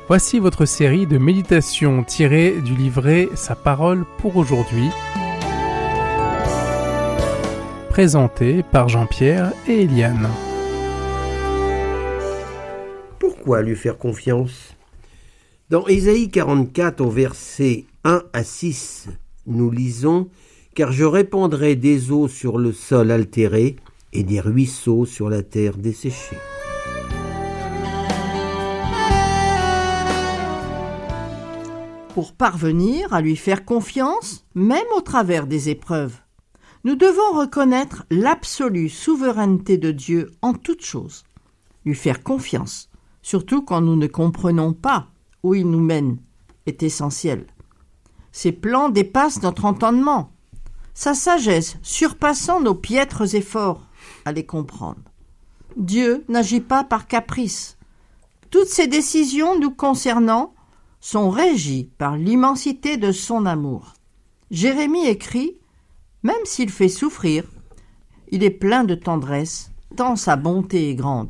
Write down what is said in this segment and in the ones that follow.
Voici votre série de méditations tirées du livret Sa parole pour aujourd'hui, présentée par Jean-Pierre et Eliane. Pourquoi lui faire confiance ? Dans Ésaïe 44, au verset 1 à 6, nous lisons « Car je répandrai des eaux sur le sol altéré et des ruisseaux sur la terre desséchée. » Pour parvenir à lui faire confiance, même au travers des épreuves, nous devons reconnaître l'absolue souveraineté de Dieu en toutes choses. Lui faire confiance, surtout quand nous ne comprenons pas où il nous mène, est essentiel. Ses plans dépassent notre entendement, sa sagesse surpassant nos piètres efforts à les comprendre. Dieu n'agit pas par caprice. Toutes ses décisions nous concernant sont régies par l'immensité de son amour. Jérémie écrit « Même s'il fait souffrir, il est plein de tendresse, tant sa bonté est grande. »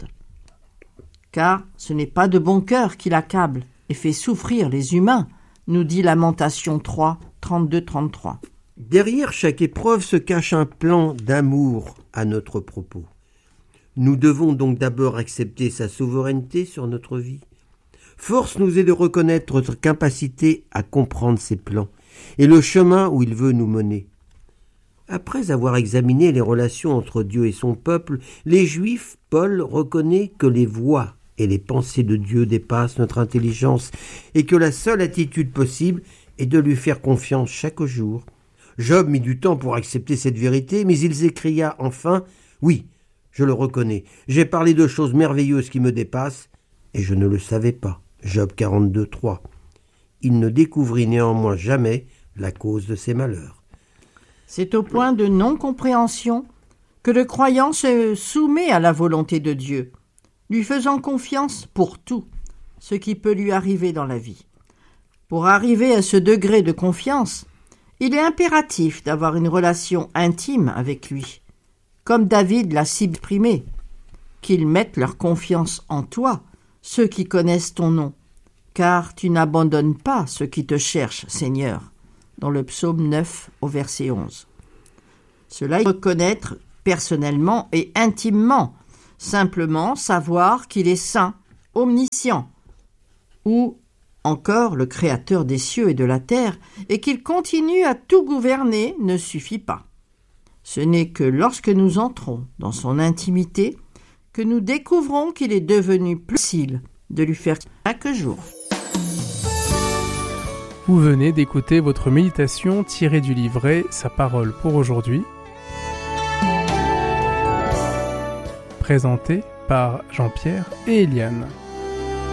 Car ce n'est pas de bon cœur qu'il accable et fait souffrir les humains, nous dit Lamentation 3, 32-33. Derrière chaque épreuve se cache un plan d'amour à notre propos. Nous devons donc d'abord accepter sa souveraineté sur notre vie. Force nous est de reconnaître notre capacité à comprendre ses plans et le chemin où il veut nous mener. Après avoir examiné les relations entre Dieu et son peuple, les Juifs, Paul reconnaît que les voies et les pensées de Dieu dépassent notre intelligence et que la seule attitude possible est de lui faire confiance chaque jour. Job mit du temps pour accepter cette vérité, mais il s'écria enfin « Oui, je le reconnais, j'ai parlé de choses merveilleuses qui me dépassent et je ne le savais pas. » Job 42, 3. Il ne découvrit néanmoins jamais la cause de ses malheurs. C'est au point de non-compréhension que le croyant se soumet à la volonté de Dieu, lui faisant confiance pour tout, ce qui peut lui arriver dans la vie. Pour arriver à ce degré de confiance, il est impératif d'avoir une relation intime avec lui, comme David l'a si exprimé, qu'ils mettent leur confiance en toi, ceux qui connaissent ton nom, car tu n'abandonnes pas ceux qui te cherchent, Seigneur, dans le psaume 9 au verset 11. Cela est reconnaître personnellement et intimement, simplement savoir qu'il est saint, omniscient, ou encore le créateur des cieux et de la terre, et qu'il continue à tout gouverner ne suffit pas. Ce n'est que lorsque nous entrons dans son intimité que nous découvrons qu'il est devenu plus facile de lui faire chaque jour. Vous venez d'écouter votre méditation tirée du livret Sa parole pour aujourd'hui, présentée par Jean-Pierre et Eliane.